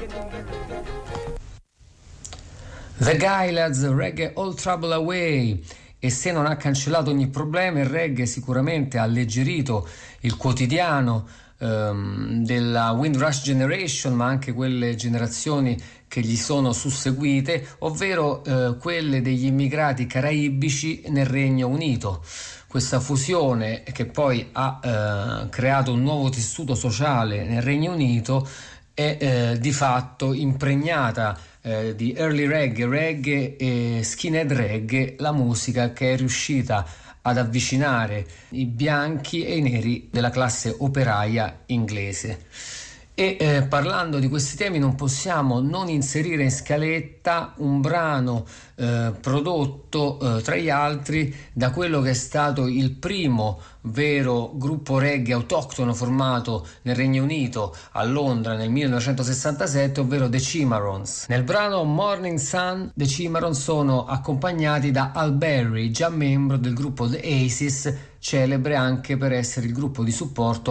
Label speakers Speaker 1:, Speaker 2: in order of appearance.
Speaker 1: The Gailads, Reggae All Trouble Away. E se non ha cancellato ogni problema, il reggae sicuramente ha alleggerito il quotidiano della Windrush Generation, ma anche quelle generazioni che gli sono susseguite, ovvero quelle degli immigrati caraibici nel Regno Unito. Questa fusione che poi ha creato un nuovo tessuto sociale nel Regno Unito è di fatto impregnata di early reggae, reggae e skinhead reggae, la musica che è riuscita ad avvicinare i bianchi e i neri della classe operaia inglese. E parlando di questi temi non possiamo non inserire in scaletta un brano prodotto tra gli altri da quello che è stato il primo vero gruppo reggae autoctono formato nel Regno Unito a Londra nel 1967, ovvero The Cimarrons. Nel brano Morning Sun The Cimarrons sono accompagnati da Al Berry, già membro del gruppo The Aces, celebre anche per essere il gruppo di supporto